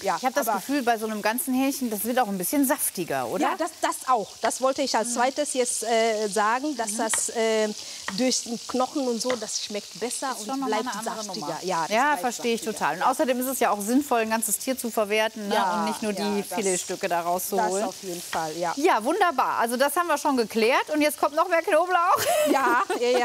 Ja, Ich habe das Gefühl, bei so einem ganzen Hähnchen, das wird auch ein bisschen saftiger, oder? Ja, das auch. Das wollte ich als zweites jetzt sagen, dass das durch den Knochen und so, das schmeckt besser Ist schon und noch mal bleibt eine andere saftiger. Nummer. Ja, das Ja, bleibt verstehe ich saftiger. total. Und außerdem ist es ja auch sinnvoll, ein ganzes Tier zu verwerten, ne? Ja, Und nicht nur die ja, das- Filetstücke da Das rauszuholen. auf jeden Fall, ja. Ja, wunderbar. Also das haben wir schon geklärt. Und jetzt kommt noch mehr Knoblauch. Ja, ja, ja.